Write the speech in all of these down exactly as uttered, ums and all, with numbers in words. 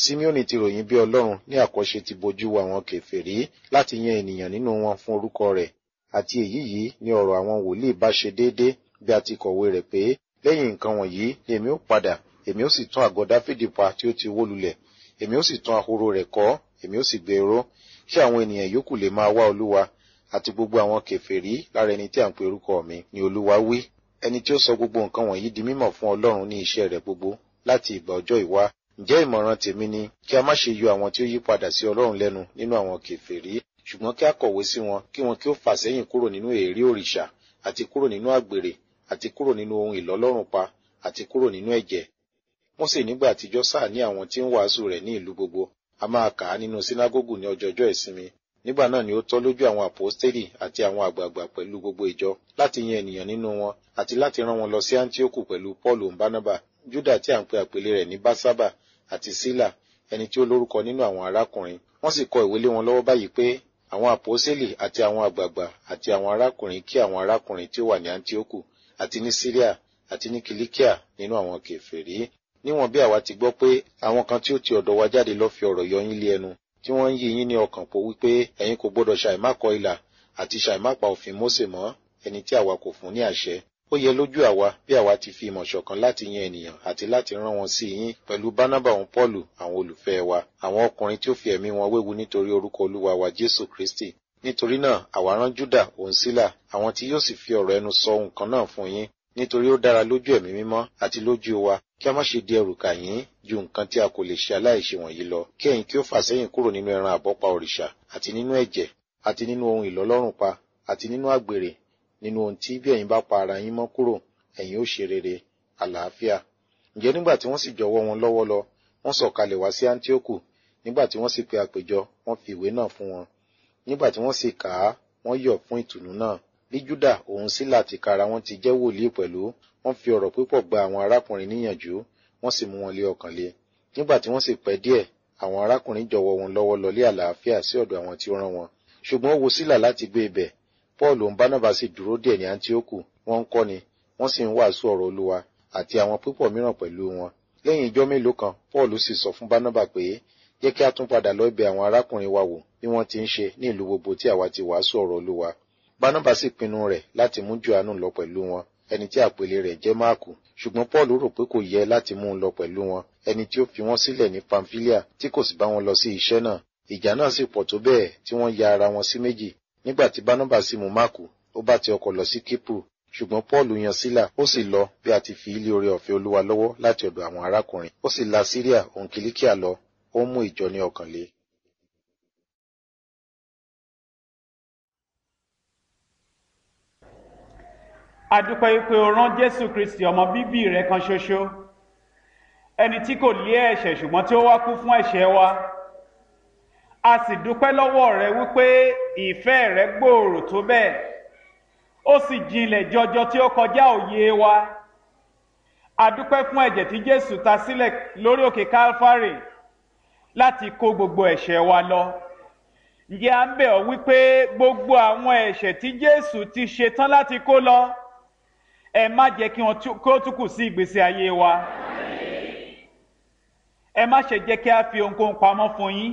Simeoni ti ròyìn bí Ọlọ́run ní àkọ́ṣe ti bojú wo àwọn kèfèrí láti yan ènìyàn nínú wọn fún orúkọ rẹ̀, àti èyí yìí ni ọ̀rọ̀ àwọn wòlíì bá ṣe déédéé bí a ti kọ̀wé rẹ̀ pé, lẹ́yìn nǹkan wọ̀nyí ni èmi ó padà, èmi ó sì tún àgọ́ Dáfídì pa tí ó ti wó lulẹ̀, èmi ó sì tún ahoro rẹ̀ kọ́, èmi ó sì gbé e ró, kí àwọn ènìyàn yòókù lè máa wá Olúwa, àti gbogbo àwọn kèfèrí lára ẹni tí à ń pe orúkọ mi ni Olúwa wí. Ẹni tí ó sọ gbogbo nǹkan wọ̀nyí di mímọ̀ fún Ọlọ́run ní iṣẹ́ rẹ̀ gbogbo láti ìgbà ọjọ́ ìwá. Ǹjẹ́ ìmọ̀ràn tèmi ni kí a má ṣe yọ àwọn tí ó yí padà sí Ọlọ́run lẹ́nu nínú àwọn kèfèrí, ṣùgbọ́n kí a kọ̀wé sí wọn kí wọn kí ó fà sẹ́yìn kúrò nínú èérí òrìṣà, àti kúrò nínú àgbèrè, àti kúrò nínú ohun ìlọ́lọ́rùn pa, àti kúrò nínú ẹ̀jẹ̀. Mósè nígbà àtijọ́ sáà ní àwọn tí ń wàásù rẹ̀ ní ìlú gbogbo, a máa kà á nínú sínágógù ní ọjọọjọ́ ìsinmi. Nígbà náà ni ó tọ́ lójú àwọn àpọ́stélì àti àwọn àgbààgbà pẹ̀lú gbogbo ìjọ láti yan ènìyàn nínú wọn, àti láti rán wọn lọ sí Áńtíókù pẹ̀lú Pọ́ọ̀lù Bánábà, Júdà tí à ń pe àpèlé rẹ̀ ní Básábà, àti Sílà, ẹni tí ó lórúkọ nínú àwọn arákùnrin. Wọ́n sì kọ ìwé lé wọn lọ́wọ́ báyìí pé, àwọn àpọ́stélì àti àwọn àgbààgbà àti àwọn arákùnrin kí àwọn arákùnrin tí ó wà ní Áńtíókù àti ní Síríà àti ní Kìlíkíà nínú àwọn kèfèrí. Níwọ̀n bí àwa ti gbọ́ pé àwọn kan tí ó ti ọ̀dọ̀ wa jáde lọ fi ọ̀rọ̀ yọ yín lé ẹnu, tí wọ́n ń yí yín ní ọkàn po wípé ẹ̀yin kò gbọdọ̀ ṣàìmákọ ilà àti ṣàìmápa òfin Mósè mọ́, ẹni tí àwa kò fún ní àṣẹ. Ó yẹ lójú àwa bí àwa ti fi ìmọ̀ ṣọ̀kan láti yan ènìyàn àti láti rán wọn sí yín pẹ̀lú Bánábà òun Pọ́ọ̀lù, àwọn olùfẹ́ wa, àwọn ọkùnrin tí ó fi ẹ̀mí wọn wéwu nítorí orúkọ Olúwa wa Jésù Kristi. Nítorí náà àwa rán Júdà òun Sílà, àwọn tí yóò sì fi ọ̀rọ̀ ẹnu sọ ohun kan náà fún yín, nítorí ó dára lójú ẹ̀mí mímọ́ àti lójú wa kí a má ṣe di ẹrù kà yín ju nǹkan tí a kò lè ṣe aláìṣe wọ̀nyí lọ, kí ẹ̀yin kí ó fà sẹ́yìn kúrò nínú ẹran àbọ́pa òrìṣà, àti nínú ẹ̀jẹ̀, àti nínú ohun ìlọ́lọ́rùn pa, àti nínú àgbèrè, nínú ohun tí bí ẹ̀yin bá pa ara yín mọ́ kúrò, ẹ̀yin ó ṣe rere, àlàáfíà. Ǹjẹ́ nígbà tí wọ́n sì jọ̀wọ́ wọn lọ́wọ́ lọ, wọ́n sọ̀kalẹ̀ wá sí Áńtíókù. Nígbà tí wọ́n sì pe àpéjọ, wọ́n fi ìwé náà fún wọn. Nígbà tí wọ́n sì kà á, wọ́n yọ̀ fún ìtùnú náà. Bí Júdà òun Sílà tìkára wọn ti jẹ́ wòlíì pẹ̀lú, wọ́n fi ọ̀rọ̀ púpọ̀ gba àwọn arákùnrin níyànjú, wọ́n sì mú wọn lé ọkàn le. Nígbà tí wọ́n sì pẹ́ díẹ̀, àwọn arákùnrin jọ̀wọ́ wọn lọ́wọ́ lọ lé àlàáfíà sí ọ̀dọ̀ àwọn tí ó rán wọn. Ṣùgbọ́n ó wo Sílà láti gbé ibẹ̀. Pọ́ọ̀lù òun Bánábà sì dúró díẹ̀ ní Áńtíókù, wọ́n ń kọ́ni, wọ́n sì ń wàásù ọ̀rọ̀ Olúwa, àti àwọn púpọ̀ mìíràn pẹ̀lú wọn. Lẹ́yìn ijọ́ mélòó kan, Pọ́ọ̀lù sì sọ fún Bánábà pé, jẹ́ kí a tún padà lọ bẹ̀ àwọn arákùnrin wa wò bí wọ́n ti ń ṣe ní ìlú gbogbo tí àwa ti wàásù ọ̀rọ̀ Olúwa. Bánábà sì pinnu rẹ̀ láti mú Jòhánù lọ pẹ̀lú wọn, ẹni tí àpèlé rẹ̀ jẹ́ Máàkù. Ṣùgbọ́n Pọ́ọ̀lù rò pé kò yẹ láti mú un lọ pẹ̀lú wọn, ẹni tí ó fi wọ́n sílẹ̀ ní Pamfilia tí kò sì bá wọn lọ sí iṣẹ́ náà. Ìjà náà sì pọ̀ tó bẹ́ẹ̀ tí wọ́n ya ara wọn sí méjì. Nígbà tí Bánábà sì mú Máàkù, ó bá ti ọkọ̀ lọ sí Kípùrù. Ṣùgbọ́n Pọ́ọ̀lù yan Sílà, ó sì lọ bí a ti fi ilé oore ọ̀fẹ́ Olúwa lọ́wọ́ láti ọ̀dọ̀ àwọn arákùnrin. Ó sì la Síríà òun Kìlíkíà lọ, ó mú ìjọ ní ọkàn le. A dúpẹ́ wípé o rán Jésù Kristi ọmọ bíbí rẹ̀ kan ṣoṣo, ẹni tí kò lé ẹ̀ṣẹ̀ ṣùgbọ́n tí ó wá kú fún ẹ̀ṣẹ̀ wa. A sì dúpẹ́ lọ́wọ́ rẹ wípé ìfẹ́ rẹ gbòòrò tó bẹ́ẹ̀, ó sì jinlẹ̀ jọjọ tí ó kọjá òye wa. A dúpẹ́ fún ẹ̀jẹ̀ tí Jésù ta sílẹ̀ lórí òkè Kálífárì láti kó gbogbo ẹ̀ṣẹ̀ wa lọ. Ǹjẹ́ à ń bẹ̀ ọ́ wípé gbogbo àwọn ẹ̀ṣẹ̀ tí Jésù ti ṣe tán láti kó lọ, ẹ má jẹ́ kí wọ́n kó tún kù sí ìgbésí ayé wa. Ẹ má ṣe jẹ́ kí a fi ohunkóhun pamọ́ fún yín.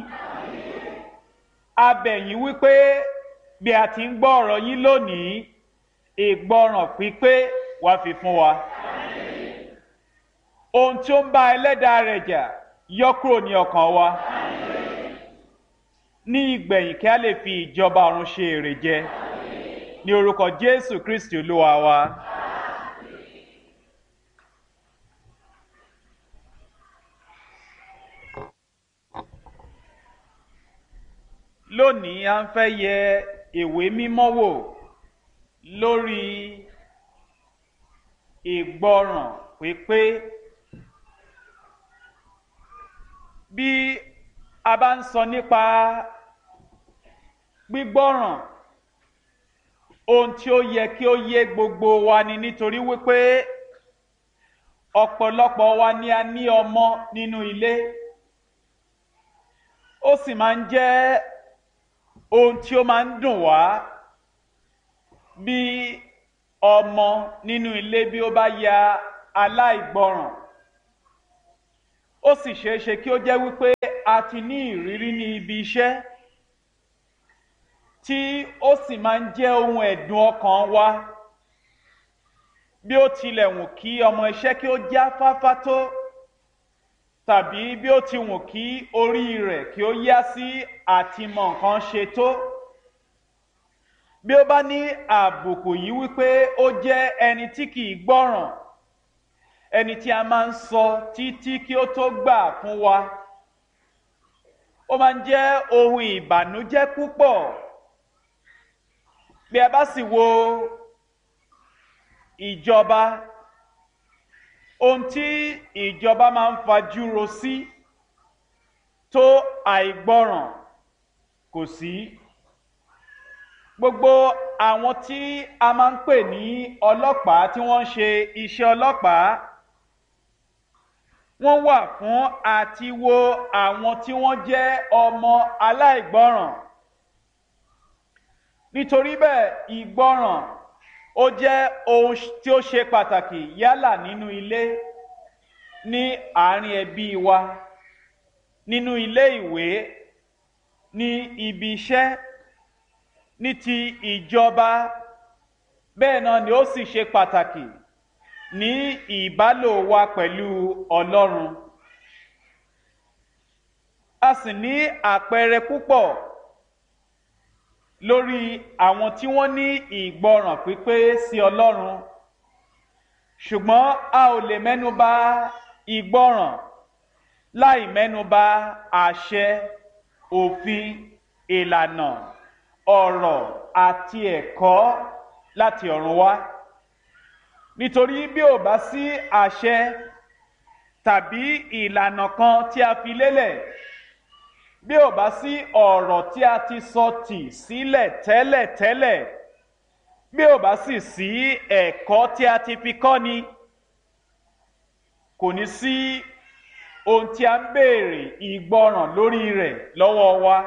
A bẹ̀ yín wípé bí a ti ń gbọ́ ọ̀rọ̀ yín lónìí, ìgbọràn pípé wá fi fún wa. Ohun tí ó ń bá ẹlẹ́dàá rẹ̀ jà yọ kúrò ní ọkàn wa. Ní ìgbẹ̀yìn kí a lè fi ìjọba ọ̀run ṣe èrè jẹ. Ní orúkọ Jésù Kristi Olúwa wa. Lónìí a ń fẹ́ yẹ ìwé mímọ́ wò lórí ìgbọràn pípé. Bí a bá ń sọ nípa gbígbọ́ràn, ohun tí ó yẹ kí ó yé gbogbo wa ni, nítorí wípé ọ̀pọ̀lọpọ̀ wa ni a ní ọmọ nínú ilé. Ó sì máa ń jẹ́ ohun tí ó máa ń dùn wá bí ọmọ nínú ilé bí ó bá ya aláìgbọràn. Ó sì ṣeé ṣe kí ó jẹ́ wípé a ti ní ìrírí ní ibi iṣẹ́ tí ó sì máa ń jẹ́ ohun ẹ̀dùn ọkàn wa bí ó tilẹ̀ wù kí ọmọ iṣẹ́ kí ó jáfáfá tó tàbí bí ó ti wù kí orí rẹ̀ kí ó yá sí àti mọ nǹkan ṣe tó, bí ó bá ní àbùkù yìí wípé ó jẹ́ ẹni tí kìí gbọ́ràn, ẹni tí a máa ń sọ títí kí ó tó gbà fún wa, ó máa ń jẹ́ ohun ìbànújẹ́ púpọ̀. Bí a bá sì wo ìjọba, ohun tí ìjọba máa ń fajúro sí tó àìgbọ́ràn kò sí. Gbogbo àwọn tí a máa ń pè ní ọlọ́pàá tí wọ́n ń ṣe iṣẹ́ ọlọ́pàá, wọ́n wà fún àti wo àwọn tí wọ́n jẹ́ ọmọ aláìgbọ́ràn. Nítorí bẹ́ẹ̀, ìgbọ́ràn ó jẹ́ ohun tí ó ṣe pàtàkì yálà nínú ilé, ní àárín ẹbí wa, nínú ilé ìwé, ní ibi iṣẹ́, ní ti ìjọba. Bẹ́ẹ̀ náà ni ó sì ṣe pàtàkì ní ìbálò wa pẹ̀lú Ọlọ́run. A sì ní àpẹẹrẹ púpọ̀ lórí àwọn tí wọ́n ní ìgbọràn pípé sí Ọlọ́run, ṣùgbọ́n a ò lè mẹ́nubà ìgbọràn láì mẹ́nubà àṣẹ, òfin, ìlànà, ọ̀rọ̀ àti ẹ̀kọ́ láti ọ̀run wá. Nítorí bí ò bá sí àṣẹ tàbí ìlànà kan tí a fi lélẹ̀, bí ò bá sí ọ̀rọ̀ tí a ti sọ tì sílẹ̀ tẹ́lẹ̀tẹ́lẹ̀, bí ò bá sì sí ẹ̀kọ́ tí a ti fi kọ́ni, kò ní sí ohun tí a ń béèrè ìgbọràn lórí rẹ̀ lọ́wọ́ wa.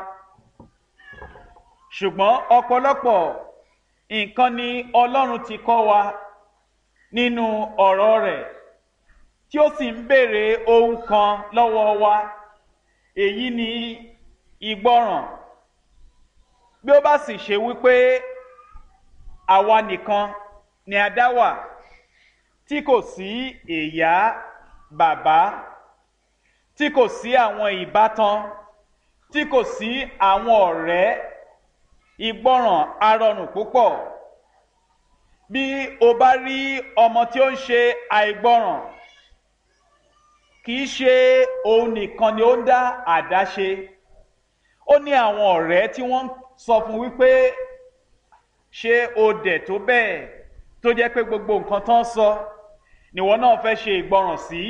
Ṣùgbọ́n ọ̀pọ̀lọpọ̀ nǹkan ni Ọlọ́run ti kọ́ wa nínú ọ̀rọ̀ rẹ̀ tí ó sì ń béèrè ohun kan lọ́wọ́ wa, èyí ni ìgbọràn. Bí ó bá sì ṣe wípé àwa nìkan ni a dá wà, tí kò sí ìyá, bàbá, tí kò sí àwọn ìbátan, tí kò sí àwọn ọ̀rẹ́, ìgbọràn á rọrùn púpọ̀. Bí o bá rí ọmọ tí ó ń ṣe àìgbọràn, kìí ṣe òun nìkan ni ó ń dá àdáṣe. Ó ní àwọn ọ̀rẹ́ tí wọ́n sọ fún wípé ṣé o dẹ̀ tó bẹ́ẹ̀ tó jẹ́ pé gbogbo nǹkan tán sọ níwọ náà fẹ́ ṣe ìgbọràn sí.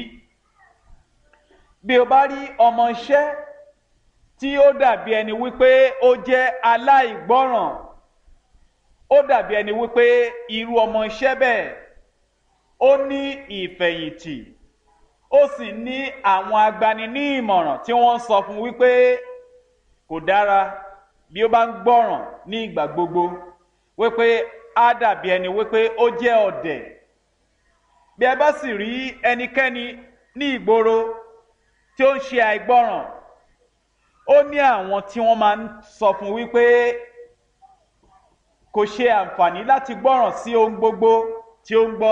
Bí o bá rí ọmọ iṣẹ́ tí ó dàbí ẹni wípé ó jẹ́ aláìgbọràn, ó dàbí ẹni wípé irú ọmọ iṣẹ́ bẹ́ẹ̀ ó ní ìfẹ̀yìntì, ó sì ní àwọn agbani ní ìmọ̀ràn tí wọ́n sọ fún wípé kò dára bí ó bá ń gbọ́ràn ní ìgbà gbogbo, wípé á dàbí ẹni wípé ó jẹ́ ọ̀dẹ̀. Bí ẹ bá sì rí ẹnikẹ́ni ní ìgboro tí ó ń ṣe àìgbọ́ràn, ó ní àwọn tí wọ́n máa ń sọ fún wípé kò ṣe àǹfààní láti gbọ́ràn sí ohun gbogbo tí ó ń gbọ́.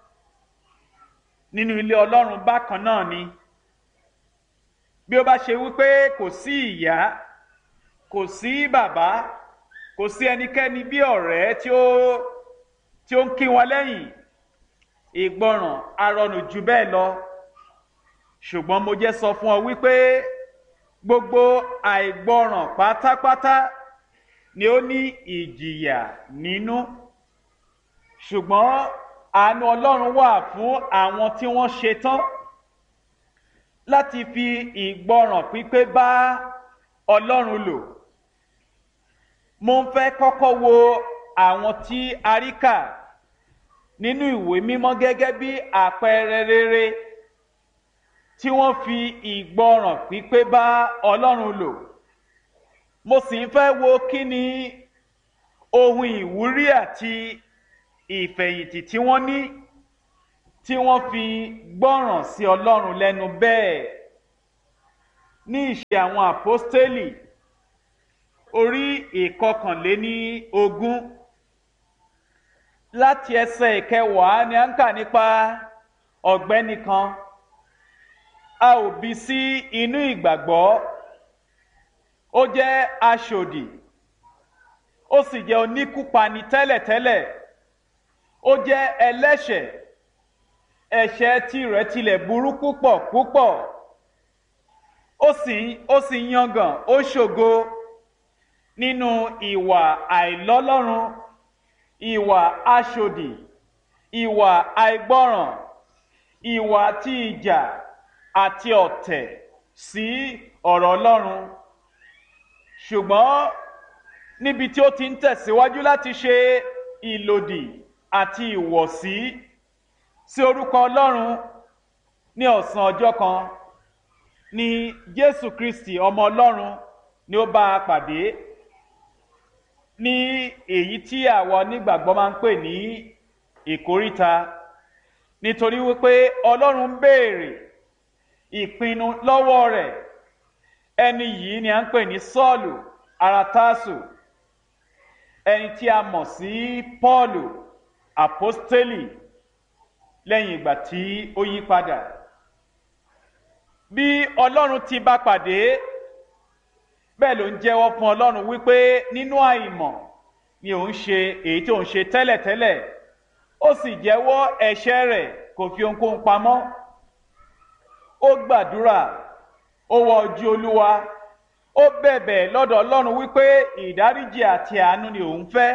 Nínú ilé Ọlọ́run bákan náà ni. Bí ó bá ṣe wípé kò sí ìyá, kò sí bàbá, kò sí ẹnikẹ́ni bí ọ̀rẹ́ tí ó tí ó ń kí wọn lẹ́yìn, ìgbọràn á rọrùn jù bẹ́ẹ̀ lọ. Ṣùgbọ́n mo jẹ́ sọ fún ọ wípé gbogbo àìgbọràn pátápátá ni ó ní ìjìyà nínú. Ṣùgbọ́n àánú Ọlọ́run wà fún àwọn tí wọ́n ṣetán láti fi ìgbọràn pípé bá Ọlọ́run lò. Mo ń fẹ́ kọ́kọ́ wo àwọn tí a rí kà nínú ìwé mímọ́ gẹ́gẹ́ bí àpẹẹrẹ rere tí wọ́n fi ìgbọràn pípé bá Ọlọ́run lò. Mo sì ń fẹ́ wo kí ni ohun ìwúrí àti ìfẹ̀yìntì tí wọ́n ní tí wọ́n fi gbọ́ràn sí Ọlọ́run lẹ́nu bẹ́ẹ̀. ní ìṣe àwọn àpọ́stélì orí ìkọkànléní ogún láti ẹsẹ̀ ìkẹwàá ni a ń kà nípa ọ̀gbẹ́ni kan a ò bí sí inú ìgbàgbọ́ ó jẹ́ aṣòdì ó sì jẹ́ oníkúpani tẹ́lẹ̀tẹ́lẹ̀ ó jẹ́ ẹlẹ́ṣẹ̀ ẹ̀ṣẹ̀ tirẹ̀ tilẹ̀ burú púpọ̀ púpọ̀ ó sì ó sì yangàn ó ṣògo nínú ìwà àìlọ́lọ́run ìwà aṣòdì ìwà àìgbọ́ràn ìwà tí ìjà àti ọ̀tẹ̀ sí ọ̀rọ̀ Ọlọ́run ṣùgbọ́n níbi tí ó ti ń tẹ̀síwájú láti ṣe ìlòdì àti ìwọ̀sí sí orúkọ Ọlọ́run ní ọ̀sán ọjọ́ kan ni Jésù Kristi ọmọ Ọlọ́run ni ó bá a pàdé ní èyí tí àwọn onígbàgbọ́ máa ń pè ní ìkóríta nítorí wípé Ọlọ́run ń béèrè ìpinnu lọ́wọ́ rẹ̀ ẹni yìí ni a ń pè ní Sọ́ọ̀lù ará Tásù ẹni tí a mọ̀ sí Pọ́ọ̀lù àpọ́stélì lẹ́yìn ìgbà tí ó yí padà bí Ọlọ́run ti bá pàdé bẹ́ẹ̀ ló ń jẹ́wọ́ fún Ọlọ́run wípé nínú àìmọ̀ ni òun ṣe èyí tí òun ṣe tẹ́lẹ̀tẹ́lẹ̀ ó sì jẹ́wọ́ ẹ̀ṣẹ̀ rẹ̀ kò fi ohunkóhun pamọ́ ó gbàdúrà ó wọ ojú Olúwa ó bẹ̀bẹ̀ lọ́dọ̀ Ọlọ́run wípé ìdáríjì àti àánú ni òun fẹ́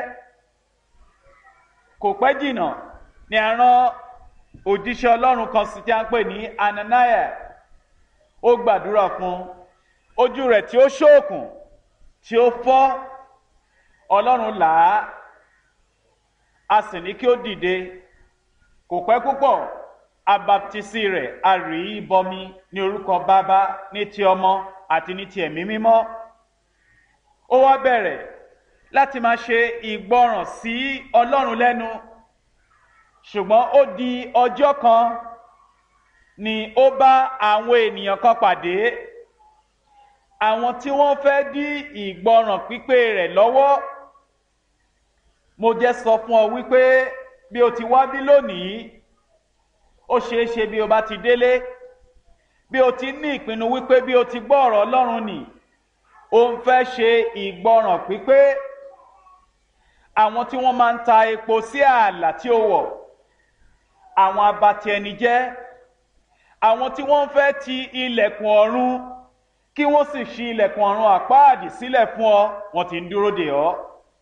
kò pẹ́ jìnnà ni a rán òjíṣẹ́ Ọlọ́run kan sí tí a ń pè ní Ananiah ó gbàdúrà fún ojú rẹ̀ tí ó ṣókùn tí ó fọ́ Ọlọ́run là á a sì ní kí ó dìde kò pẹ́ púpọ̀ abaptisi rẹ̀ a rí i bọmi ní orúkọ Bàbá ní ti Ọmọ àti ní ti Ẹ̀mí Mímọ́ ó wá bẹ̀rẹ̀ láti máa ṣe ìgbọràn sí Ọlọ́run lẹ́nu ṣùgbọ́n ó di ọjọ́ kan ni ó bá àwọn ènìyàn kan pàdé àwọn tí wọ́n fẹ́ dí ìgbọràn pípé rẹ̀ lọ́wọ́ mo jẹ́ sọ fún ọ wípé bí o ti wá bí lónìí ó ṣeé ṣe bí o bá ti délé bí o ti ní ìpinnu wípé bí o ti gbọ́ ọ̀rọ̀ Ọlọ́run nì o ń fẹ́ ṣe ìgbọràn pípé àwọn tí wọ́n máa ń ta epo sí ààlà tí ó wọ̀ àwọn abatẹnijẹ́ àwọn tí wọ́n fẹ́ ti ilẹ̀kùn ọ̀run kí wọ́n sì ṣí ilẹ̀kùn ọ̀run àpáàdì sílẹ̀ fún ọ wọ́n ti ń dúró dè ọ́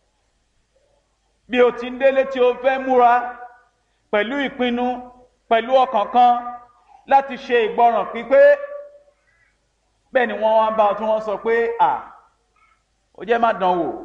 bí o ti ń délé tí o fẹ́ múra pẹ̀lú ìpinnu pẹ̀lú ọkàn kan láti ṣe ìgbọràn pípé bẹ́ẹ̀ ni wọ́n wá ń bá ọ tí wọ́n sọ pé à ó jẹ́ má dán wò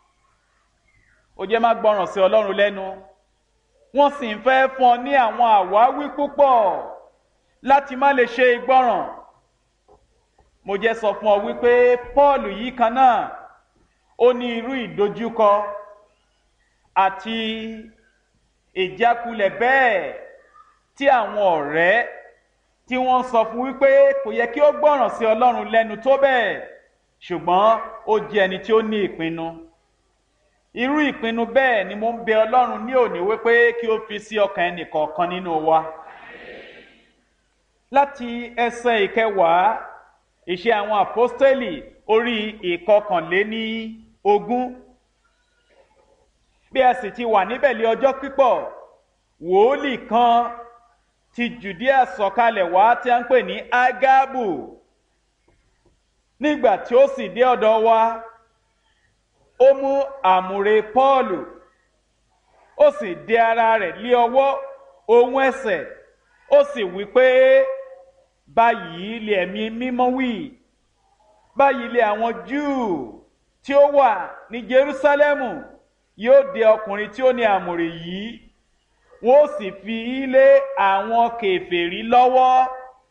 ó jẹ́ má gbọ́ràn sí Ọlọ́run lẹ́nu wọ́n sì ń fẹ́ fún ọ ní àwọn àwáwí púpọ̀ láti má lè ṣe ìgbọràn mo jẹ́ sọ fún ọ wípé Pọ́ọ̀lù yìí kan náà ó ní irú ìdojúkọ àti ìjákulẹ̀ bẹ́ẹ̀ tí àwọn ọ̀rẹ́ tí wọ́n sọ fún wípé kò yẹ kí ó gbọ́ràn sí Ọlọ́run lẹ́nu tó bẹ́ẹ̀ ṣùgbọ́n ó jẹ́ ẹni tí ó ní ìpinnu irú ìpinnu bẹ́ẹ̀ ni mo ń bẹ Ọlọ́run ní òní wípé kí ó fi sí ọkàn ẹnìkọ̀ọ̀kan nínú wa láti ẹsẹ̀ ìkẹwàá ìṣe àwọn àpọ́stélì orí ìkọkànléní ogún bí a sì ti wà níbẹ̀ lé ọjọ́ pípọ̀ wòólì kan ti Jùdíà sọ̀kalẹ̀ wá tí a ń pè ní Ágábù nígbà tí ó sì dé ọ̀dọ̀ wa ó mú àmùrè Pọ́ọ̀lù ó sì dé ara rẹ̀ lé ọwọ́ ohun ẹsẹ̀ ó sì wí pé báyìí lé ẹ̀mí mímọ́ wí báyìí lé àwọn Júù tí ó wà ní Jerúsálẹ́mù yóò dé ọkùnrin tí ó ní àmùrè yìí wọ́n ó sì fi lé àwọn kèfèrí lọ́wọ́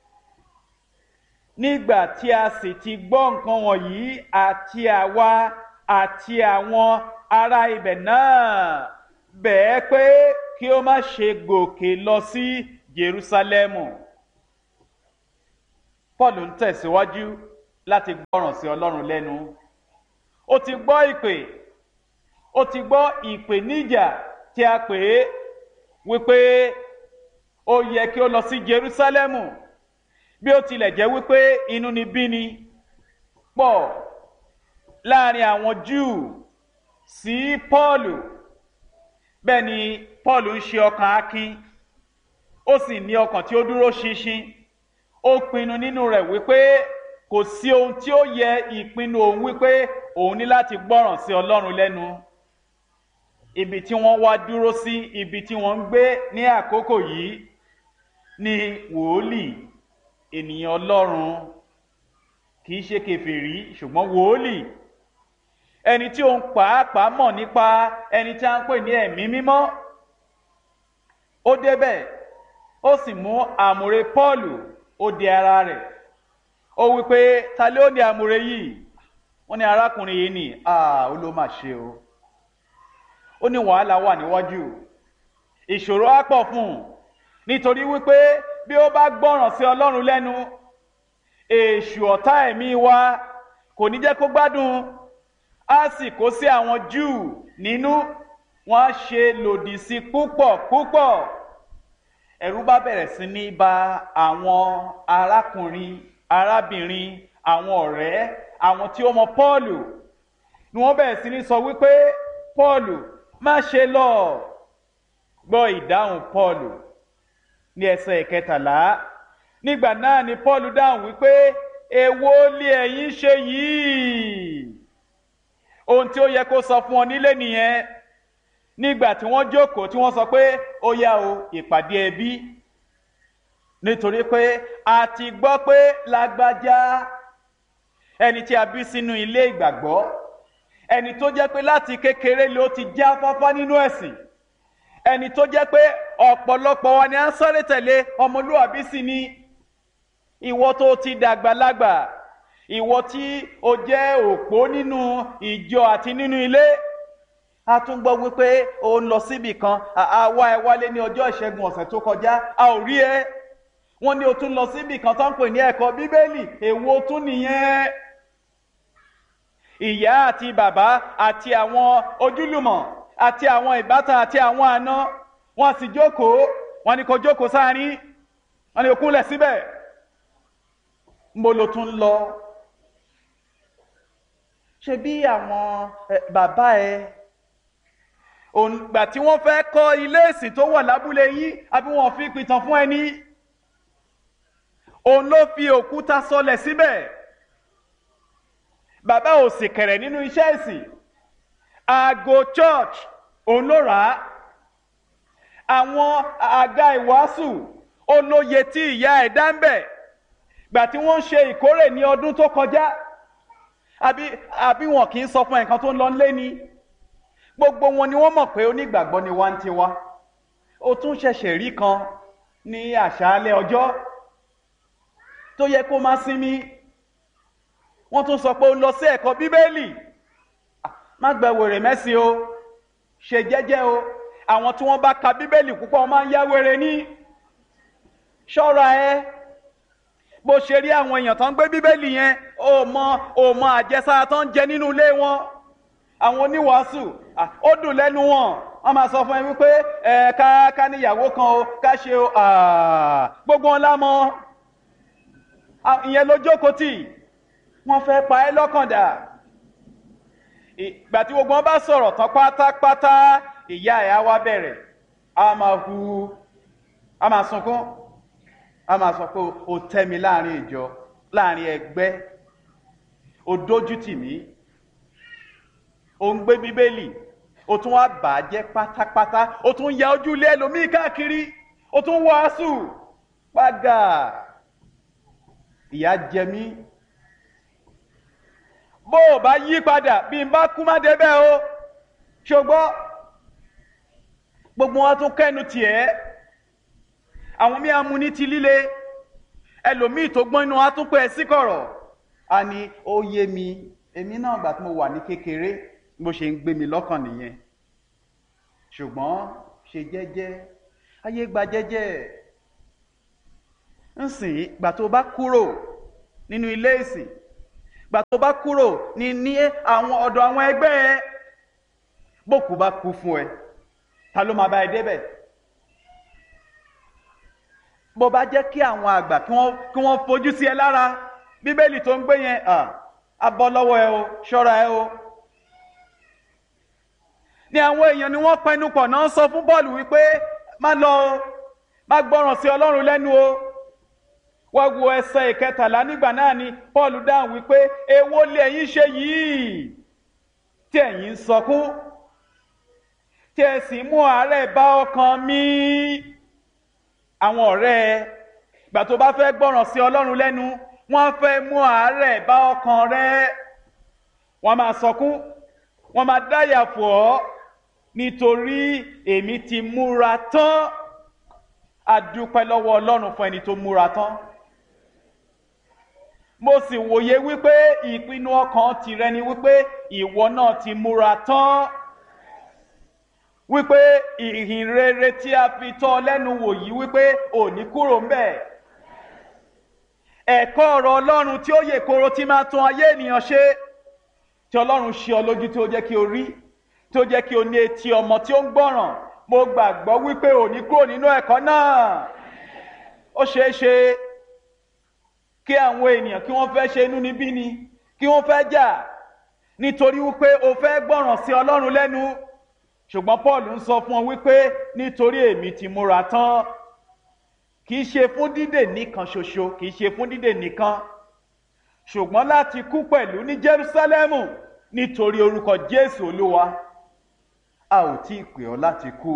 nígbà tí a sì ti gbọ́ nǹkan wọ̀nyí àti àwa àti àwọn ará ibẹ̀ náà bẹ̀ẹ́ pé kí ó má ṣe gòkè lọ sí Jerúsálẹ́mù. Paul ń tẹ̀síwájú láti gbọ́ràn sí Ọlọ́run lẹ́nu. Ó ti gbọ́ ìpè, ó ti gbọ́ ìpèníjà tí a pè é wípé ó yẹ kí ó lọ sí Jerúsálẹ́mù, bí ó tilẹ̀ jẹ́ wípé inúnibíni pọ̀ láàrin àwọn Júù sí Pọ́ọ̀lù. Bẹ́ẹ̀ ni Pọ́ọ̀lù ń ṣe ọkàn akin, ó sì ní ọkàn tí ó dúró ṣinṣin. Ó pinnu nínú rẹ̀ wípé kò sí ohun tí ó yẹ ìpinnu òun wípé òun ní láti gbọ́ràn sí Ọlọ́run lẹ́nu. Ibi tí wọ́n wá dúró sí, ibi tí wọ́n ń gbé ní àkókò yìí ni wòólì, ènìyàn Ọlọ́run, kìí ṣe kèfèrí ṣùgbọ́n wòólì, ẹni tí òun pàápàá mọ̀ nípa ẹni tí a ń pè ní ẹ̀mí mímọ́. Ó débẹ̀, ó sì mú àmùrè Pọ́ọ̀lù, ó di ara rẹ̀. Ó wípé ta ló ní àmùrè yìí? Wọ́n ní arákùnrin yìí ni. Ah, ó ló mà ṣe o. Ó ní wàhálà wà níwájú, ìṣòro á pọ̀ fún un, nítorí wípé bí ó bá gbọ́ràn sí Ọlọ́run lẹ́nu, èṣù ọ̀tá ẹ̀mí wa kò ní jẹ́ kó gbádùn, á sì kó sí àwọn Júù nínú, wọ́n á ṣe lòdì sí púpọ̀ púpọ̀. Ẹ̀rù bá bẹ̀rẹ̀ sí ní bà àwọn arákùnrin, arábìnrin, àwọn ọ̀rẹ́, àwọn tí ó mọ Pọ́ọ̀lù, ni wọ́n bẹ̀rẹ̀ sí ní sọ wípé Pọ́ọ̀lù má ṣe lọ. Gbọ́ ìdáhùn Pọ́ọ̀lù ní ẹsẹ̀ ìkẹtàlá. Nígbà náà ni Pọ́ọ̀lù dáhùn wípé èwo lé ẹ̀yin ṣe yìí? Ohun tí ó yẹ kó sọ fún ọ nílé nìyẹn. Nígbà tí wọ́n jókòó tí wọ́n sọ pé ó yá o, ìpàdé ẹbí, nítorí pé a ti gbọ́ pé lágbájá, ẹni tí a bí sínú ilé ìgbàgbọ́, ẹni tó jẹ́ pé láti kékeré ló ti já fáfá nínú ẹ̀sìn, ẹni tó jẹ́ pé ọ̀pọ̀lọpọ̀ wa ni a ń sáré tẹ̀lé, ọmọlúwàbí sì ni. Ìwọ tó ti dàgbàlagbà, ìwọ tí o jẹ́ òpó nínú ìjọ àti nínú ilé, a tún gbọ́ wípé o ń lọ síbì kan, àwa ẹ wálé ní ọjọ́ ìṣẹ́gun ọ̀sẹ̀ tó kọjá, a ò rí ẹ. Wọ́n ní o tún lọ síbì kan tó ń pè ní ẹ̀kọ́ Bíbélì, èwo tún nìyẹn? Ìyá àti bàbá àti àwọn ojúlùmọ̀ àti àwọn ìbátan àti àwọn àna, wọ́n sì jókòó, wọ́n ní kó jókòó sáárín, wọ́n ní kó kúnlẹ̀ síbẹ̀. Mo ló tún lọ. Ṣé bí àwọn bàbá ẹ, ògbà tí wọ́n fẹ́ kọ́ ilé ìsìn tó wà lábúlé yín, àbí wọ́n fi pìtàn fún ẹni? Òun ló fi òkúta sọlẹ̀ síbẹ̀. Bàbá ò sì kẹ̀rẹ̀ nínú iṣẹ́ ìsìn. Aago church òun ló rà á. Àwọn àga ìwàásù olóye tí ìyá ẹ̀ dá ń bẹ̀ gbà tí wọ́n ń ṣe ìkórè ní ọdún tó kọjá, àbí àbí wọn kì í sọ fún ẹ̀kan tó ń lọ lé ní. Gbogbo wọn ni wọ́n mọ̀ pé onígbàgbọ́ ni wá ń tiwa. Ó tún ṣẹ̀ṣẹ̀ rí kan ní àṣálẹ́ ọjọ́ tó yẹ kó má sinmi. Wọ́n tún sọ pé ó lọ sí ẹ̀kọ́ Bíbélì. Má gba wèrè mẹ́sì o, ṣe jẹ́jẹ́ o. Àwọn tí wọ́n bá ka Bíbélì púpọ̀ máa ń yá wèrè ní. Ṣọ́ra ẹ. Bó ṣe rí àwọn èèyàn tó ń gbé Bíbélì yẹn, ó mọ ó mọ àjẹsára tó ń jẹ nínú ilé wọn. Àwọn oníwàásù, ó dùn lẹ́nu wọn. Wọ́n máa sọ fún ẹ wípé ẹ ká ká níyàwó kan o, ká ṣe o, gbogbo wọn lámọ̀. Ìyẹn ló jókòó tì. Wọ́n fẹ́ pa ẹ́ lọ́kàn dà. Ìgbà tí gbogbo wọn bá sọ̀rọ̀ tán pátápátá, ìyá ẹ̀ á wá bẹ̀rẹ̀, a máa hu, a máa sunkún, a máa sọ pé o tẹ́ mi láàrin ìjọ, láàrin ẹgbẹ́, o dójú tì mí, o ń gbé Bíbélì, o tún wá bàjẹ́ pátápátá, o tún ya ojú ilé ẹlòmíì káàkiri, o tún wàásù, pàgà, ìyà jẹ mí. Bó o bá yí padà, bí n bá kú má débẹ̀ o, ṣùgbọ́n gbogbo wọn tún kẹ́nu tiẹ̀. Àwọn mí amú ní ti líle, ẹlòmíì tó gbọ́n inú wa tún pẹ́ sí kọ̀rọ̀. A ní ó yé mi, èmi náà gbà tí mo wà ní kékeré, bó ṣe ń gbé mi lọ́kàn nìyẹn. Ṣùgbọ́n ṣe jẹ́jẹ́, ayé gba jẹ́jẹ́. Nsìn gbà tó bá kúrò nínú ilé ìsìn, gbà tó bá kúrò ní ní àwọn ọ̀dọ̀ àwọn ẹgbẹ́ ẹ, bókù bá kú fún ẹ, ta ló máa bá ẹ débẹ̀? bó bá jẹ́ kí àwọn àgbà kí wọ́n kí wọ́n fojú sí ẹ lára, bíbélì tó ń gbé yẹn á bọ́ lọ́wọ́ ẹ o, ṣọ́ra ẹ o. ní àwọn èèyàn ni wọ́n pẹnu pọ̀ náà sọ fún Pọ́ọ̀lù wípé má lọ o, má gbọ́ràn sí Ọlọ́run lẹ́nu o. wọ́n wo ẹsẹ̀ ìkẹtàlá, nígbà náà ni Pọ́ọ̀lù dáhùn wípé èwo lè ẹ̀yin ṣe yìí tí ẹ̀yin ń sọkún tí ẹ sì mú àárẹ̀ bá ọkàn mi. àwọn ọ̀rẹ́ ẹ, ìgbà tó bá fẹ́ gbọ́ràn sí Ọlọ́run lẹ́nu, wọ́n fẹ́ mú àárẹ̀ bá ọkàn rẹ. wọ́n máa sọkún, wọ́n máa dáyà fò ọ́, nítorí èmi ti múra tán. A dúpẹ́ lọ́wọ́ Ọlọ́run fún ẹni tó múra tán. mo sì wòye wípé ìpinnu ọkàn tìrẹ ni wípé ìwọ náà ti múra tán, wípé ìhìn rere tí a fi tọ́ lẹ́nu wò yìí wípé ò ní kúrò ńbẹ̀. ẹ̀kọ́ ọ̀rọ̀ Ọlọ́run tí ó yè koro tí máa tún ayé ènìyàn ṣe, tí Ọlọ́run ṣe ọ lójú tí ó jẹ́ kí o rí, tí ó jẹ́ kí o ní etí ọmọ tí ó ń gbọ́ràn. mo gbàgbọ́ wípé ò ní kúrò nínú ẹ̀kọ́ náà. ó ṣeé ṣe kí àwọn ènìyàn kí wọ́n fẹ́ ṣe inúnibíni, kí wọ́n fẹ́ jà nítorí wípé o fẹ́ gbọ́ràn sí Ọlọ́run lẹ́nu. ṣùgbọ́n Paul ń sọ fún ọ wípé nítorí èmi ti múra tán, kìí ṣe fún dídè nìkan ṣoṣo, kìí ṣe fún dídè nìkan, ṣùgbọ́n láti kú pẹ̀lú ní Jerúsálẹ́mù nítorí orúkọ Jésù Olúwa. a ò tí ì pè ọ́ láti kú.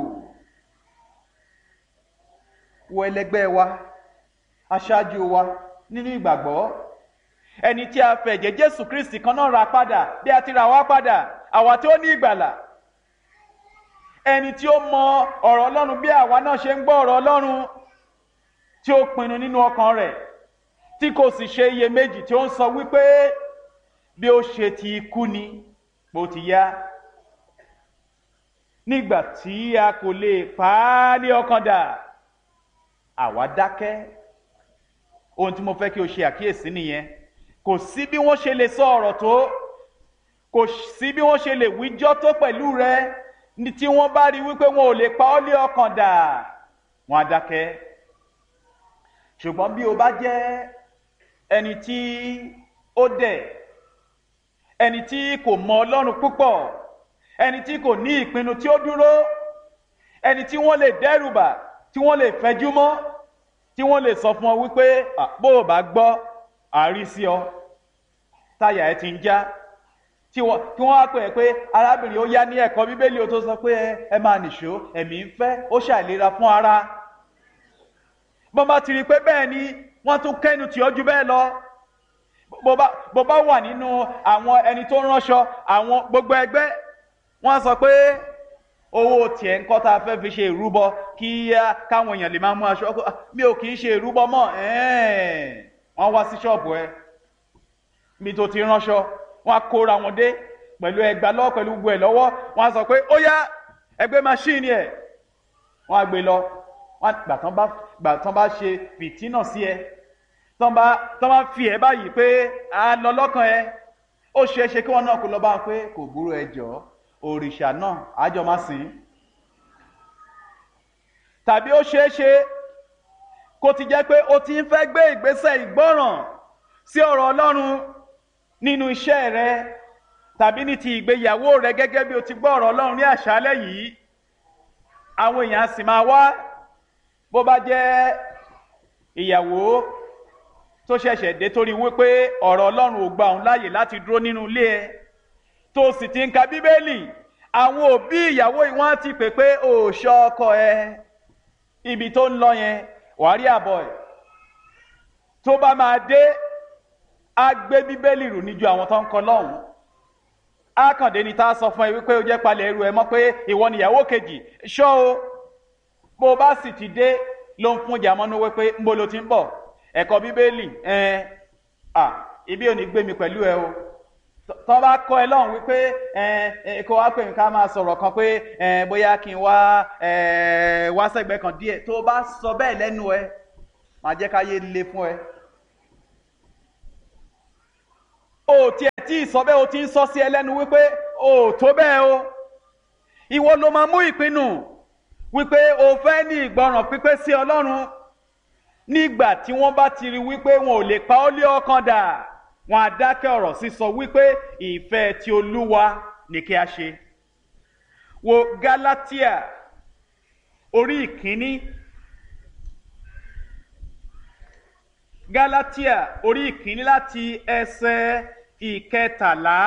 wo ẹlẹgbẹ́ wa, aṣáájú wa nínú ìgbàgbọ́, ẹni tí a fẹ̀jẹ̀ Jésù Kristi kan náà rà padà bí a ti rà wá padà, àwa tí ó ní ìgbàlà, ẹni tí ó mọ ọ̀rọ̀ Ọlọ́run bí àwa náà ṣe ń gbọ́ ọ̀rọ̀ Ọlọ́run, tí ó pinnu nínú ọkàn rẹ̀, tí kò sì ṣe iyèméjì, tí ó ń sọ wípé bí ó ṣe ti ikú ni bó ti yá. nígbà tí a kò lè pa á ní ọkàn dà, àwa dákẹ́. ohun tí mo fẹ́ kí o ṣe àkíyèsí nìyẹn. kò sí bí wọ́n ṣe lè sọ ọ̀rọ̀ tó, kò sí bí wọ́n ṣe lè wíjọ́ tó pẹ̀lú rẹ, ní tí wọ́n bá rí wípé wọn ò lè pa ọ́ lé ọkàn dà, wọ́n á dákẹ́. ṣùgbọ́n bí o bá jẹ́ ẹni tí ó dẹ̀, ẹni tí kò mọ Ọlọ́run púpọ̀, ẹni tí kò ní ìpinnu tí ó dúró, ẹni tí wọ́n lè dẹ́rùbà, tí wọ́n lè fẹjú mọ́, tí wọ́n lè sọ fún ọ wípé bó o bá gbọ́ àárí sí ọ, táyà ẹ ti ń já, tí wọ́n á pè é pé arábìnrin ó yá ní ẹ̀kọ́ Bíbélì ó tó sọ pé ẹ máa nìṣó, ẹ̀mí ń fẹ́, ó ṣàìlera fún ara. bó bá ti rí pé bẹ́ẹ̀ ni wọ́n tún kẹ́nu tì ọ́ jù bẹ́ẹ̀ lọ. bó bá wà nínú àwọn ẹni tó ránṣọ, àwọn gbogbo ẹgbẹ́, wọ́n sọ pé owó tiẹ̀ ń kọ́ tá a fẹ́ fi ṣe ìrúbọ kí káwọn èèyàn lè máa mú aṣọ, mi ò kì í ṣe ìrúbọ mọ́. wọ́n wá sí ṣọ́ọ̀bù ẹ mi tó ti ránṣọ, wọ́n á kóra wọn dé pẹ̀lú ẹgbàá lọ́wọ́, pẹ̀lú gbogbo ẹ̀ lọ́wọ́, wọ́n á sọ pé ó yá ẹgbẹ́ máṣíìnì ẹ̀, wọ́n á gbé lọ. gbà tán bá ṣe fìtínà sí ẹ, tán bá fi ẹ báyìí pé a lọ lọ́kàn ẹ, ó ṣeé ṣe kí wọ́n náà kó lọ bá wọn pé kò burú, ẹ jọ̀ọ́ òrìṣà náà àjọ máa sìn. tàbí ó ṣeé ṣe kó ti jẹ́ pé ó ti ń fẹ́ gbé ìgbésẹ̀ ìgbọ́ràn sí ọ̀rọ̀ Ọlọ́run nínú iṣẹ́ rẹ, tàbí ní ti ìgbéyàwó rẹ, gẹ́gẹ́ bí o ti gbọ́ ọ̀rọ̀ Ọlọ́run ní àṣálẹ́ yìí. àwọn èèyàn sì máa wá, bó bá jẹ́ ìyàwó tó ṣẹ̀ṣẹ̀ dé torí wípé ọ̀rọ̀ Ọlọ́run ò gba òun láàyè láti dúró nínú ilé ẹ, tó sì ti ń ka Bíbélì, àwọn òbí ìyàwó yìí wọ́n ti pè pé ò ṣọ́ ọkọ ẹ, ibi tó ń lọ yẹn wàá rí àbọ̀ ẹ̀. tó bá máa dé, á gbé Bíbélì rù níjú àwọn tó ń kọ lọ́hùn. á kàn dé ní tá a sọ fún ẹ wípé ó jẹ́ palẹ̀ ẹrù ẹ mọ́ pé ìwọ nìyàwó kejì, ṣọ́ o. bó o bá sì ti dé ló ń fún jàmọ́nú wípé ń bo lo ti ń bọ̀, ẹ̀kọ́ Bíbélì ẹ̀ à ibi ò ní gbé mi pẹ̀lú ẹ o. tọ́ bá kọ́ ẹ lọ́hùn wípé ẹ̀ kó wá pè mí ká máa sọ̀rọ̀ kan pé ẹ̀ bóyá kí n wá ẹ̀ wá sẹ́gbẹ̀ẹ́ kan díẹ̀, tó bá sọ bẹ́ẹ̀ lẹ́nu ẹ, máa jẹ́ káyé le fún ẹ. o tiẹ̀ tí ì sọ bẹ́ẹ̀ o ti ń sọ sí ẹlẹ́nu wípé o tó bẹ́ẹ̀ o. Ìwọ ló máa mú ìpinnu wípé o fẹ́ ní ìgbọràn pípé sí Ọlọ́run. Nígbà tí wọ́n bá ti rí wípé wọn ò lè pa ọ́ lé ọkàn dà, wọn á dákẹ́ ọ̀rọ̀ sísọ wípé ìfẹ́ ti Olúwa ni kí a ṣe. Wo Gálátíà orí ìkíní. Gálátíà orí ìkíní láti ẹsẹ̀ ìkẹtàlá.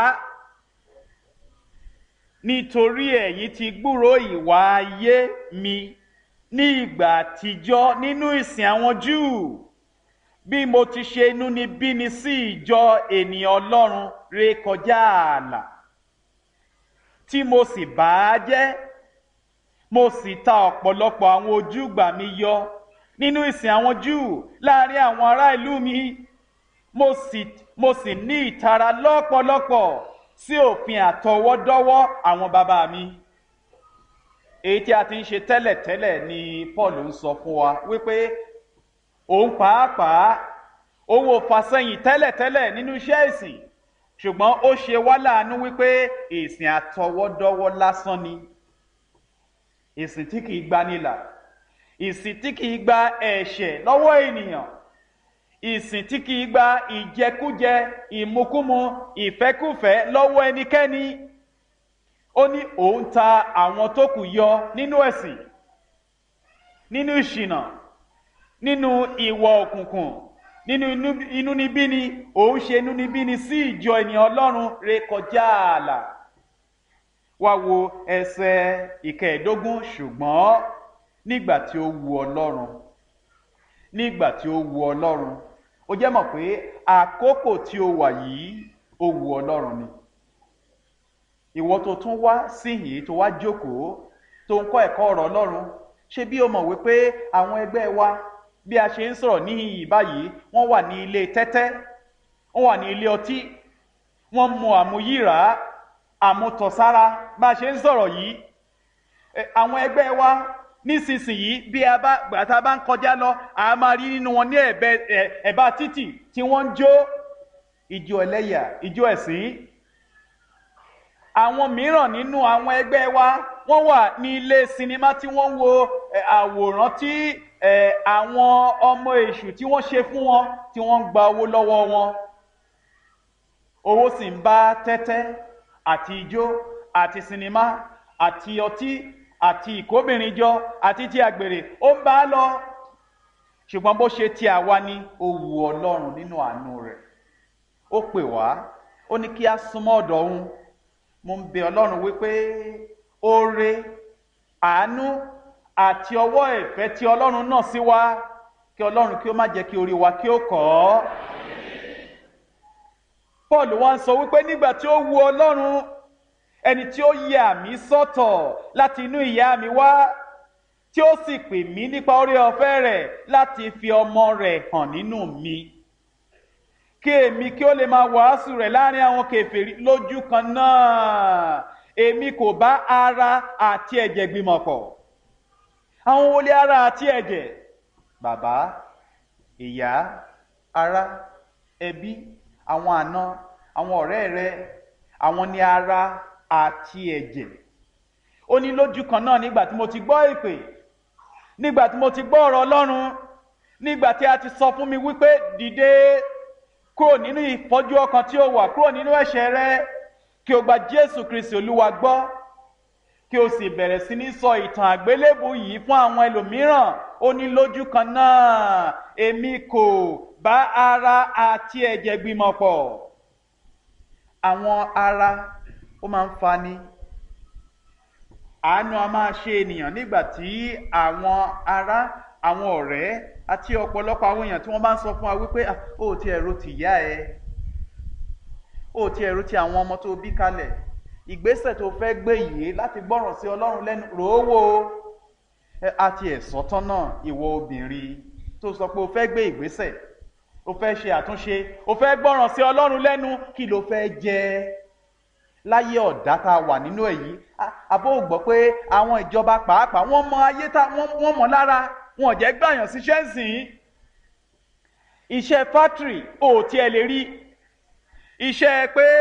Nítorí ẹ̀yin ti gbúròó ìwà ayé mi ní ìgbà àtijọ́ nínú ìsìn àwọn Júù, bí mo ti ṣe inúnibíni sí ìjọ ènìyàn Ọlọ́run rékọjá ààlà, tí mo sì bà á jẹ́, mo sì ta ọ̀pọ̀lọpọ̀ àwọn ojúgbà mi yọ nínú ìsìn àwọn Júù láàrin àwọn ará ìlú mi, mo sì mo sì ní ìtara lọ́pọ̀lọpọ̀ sí òfin àtọwọ́dọ́wọ́ àwọn bàbá mi. Èyí tí a ti ń ṣe tẹ́lẹ̀tẹ́lẹ̀ ni Paul ń sọ fún wa wípé òun pàápàá òun ò fàsẹ́yìn tẹ́lẹ̀tẹ́lẹ̀ nínú iṣẹ́ ìsìn, ṣùgbọ́n ó ṣe wá láàánú wípé ìsìn àtọwọ́dọ́wọ́ lásán ni. Ìsìn tí kìí gba nílà, ìsìn tí kìí gba ẹ̀ṣẹ̀ lọ́wọ́ ènìyàn, ìsìn tí kìí gba ìjẹkújẹ, ìmukúmu, ìfẹ́kúfẹ̀ẹ́ lọ́wọ́ ẹnikẹ́ni. Ó ní òun ta àwọn tó kù yọ nínú ẹ̀sìn, nínú ìṣìnà, nínú ìwà òkùnkùn, nínú inúnibíni. Òun ṣe inúnibíni sí ìjọ ènìyàn Ọlọ́run rékọjá ààlà. Wá wo ẹsẹ̀ ìkẹẹ̀dógún. Ṣùgbọ́n nígbà tí ó wu Ọlọ́run, nígbà tí ó wu Ọlọ́run, ó jẹ́ mọ̀ pé àkókò tí ó wà yìí ó wu Ọlọ́run ni. Ìwọ tó tún wá síhìn, tó wá jókòó, tó ń kọ́ ẹ̀kọ́ ọ̀rọ̀ Ọlọ́run, ṣé bí o mọ̀ wípé àwọn ẹgbẹ́ wa bí a ṣe ń sọ̀rọ̀ níhìn báyìí, wọ́n wà ní ilé tẹ́tẹ́, wọ́n wà ní ilé ọtí, wọ́n mu àmuyíra, àmutọ̀sára bá a ṣe ń sọ̀rọ̀ yìí. Àwọn ẹgbẹ́ wa nísinsìnyí bí a bá gbàtà bá ń kọjá lọ, a máa rí nínú wọn ní ẹ̀bá títì tí wọ́n ń jó ijó ẹlẹ́yà, ijó ẹ̀sìn. Àwọn mìíràn nínú àwọn ẹgbẹ́ wa wọ́n wà ní ilé sinimá tí wọ́n ń wo àwòrán tí àwọn ọmọ èṣù tí wọ́n ṣe fún wọn, tí wọ́n ń gba owó lọ́wọ́ wọn. Owó sì ń bá tẹ́tẹ́ àti ijó àti sinimá àti ọtí àti ìkóbìnrin jọ àti ti àgbèrè, ó ń bá lọ. Ṣùgbọ́n bó ṣe ti àwa ni ó wu Ọlọ́run nínú àánú rẹ̀. Ó pè wá, ó ní kí a súnmọ́ ọ̀dọ̀ òun. Mo ń bẹ Ọlọ́run wípé oore, àánú àti ọwọ́ ìfẹ́ tí Ọlọ́run náà sí wa, kí Ọlọ́run kí ó má jẹ́ kí orí wa kí ó kọ́. Paul wá ń sọ wípé nígbà tí ó wu Ọlọ́run, ẹni tí ó yà mí sọ́tọ̀ láti inú ìyá mi wá, tí ó sì pè mí nípa oore ọ̀fẹ́ rẹ̀ láti fi ọmọ rẹ̀ hàn nínú mi, kí èmi kí ó lè máa wàásù rẹ̀ láàrin àwọn kèfèrí lójú kan náà. Èmi kò bá ara àti ẹ̀jẹ̀ gbìmọ̀ pọ̀. Àwọn wọlé ara àti ẹ̀jẹ̀? Bàbá, ìyá, ará, ẹbí, àwọn àna, àwọn ọ̀rẹ́ rẹ, àwọn ni ara àti ẹ̀jẹ̀. Ó ní lójú kan náà, nígbà tí mo ti gbọ́ ìpè, nígbà tí mo ti gbọ́ ọ̀rọ̀ Ọlọ́run, nígbà tí a ti sọ fún mi wípé dìde kúrò nínú ìfọ́jú ọkàn tí ó wà, kúrò nínú ẹ̀ṣẹ̀ rẹ, kí o gba Jésù Kristi Olúwa gbọ́, kí o sì bẹ̀rẹ̀ sí ní sọ ìtàn àgbélébù yìí fún àwọn ẹlòmíràn. Ó ní lójú kan náà, èmi kò bá ara àti ẹ̀jẹ̀ gbìmọ̀ pọ̀. Àwọn ara ó máa ń fani. Àánú a máa ṣe ènìyàn nígbà tí àwọn ará, àwọn ọ̀rẹ́ àti ọ̀pọ̀lọpọ̀ àwọn èèyàn tí wọ́n bá ń sọ fún wa wípé ó ti ẹ̀rọ ti ìyá ẹ, ó ti ẹ̀rọ ti àwọn ọmọ tó bí kalẹ̀, ìgbésẹ̀ tó fẹ́ gbé yìí láti gbọ́ràn sí Ọlọ́run lẹ́nu ròówó. Àti ẹ̀sọ́ tán náà, ìwọ obìnrin tó sọ pé o fẹ́ gbé ìgbésẹ̀, o fẹ́ ṣe àtúnṣe, o fẹ́ gbọ́ràn sí Ọlọ́run lẹ́nu, kí ló fẹ́ jẹ láyé ọ̀dá tá a wà nínú èyí? Àbó gbọ́ pé àwọn ìjọba pàápàá wọ́n mọ ayé tá wọ́n mọ̀ lára, wọn ò jẹ́ gbàyàn síṣẹ́ sìn. Iṣẹ́ fátìrì ò tiẹ̀ lè rí. iṣẹ́ pé